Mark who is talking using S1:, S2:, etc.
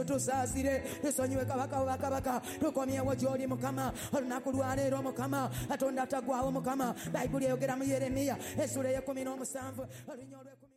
S1: tusasire tusonyiwe kabaka tukomyewo gy'oli mukama olunaku lwaleero mukama katonda atagwawo mukama bayibuli eyogera mu yeremiya essula 17 olunya olw'ekumi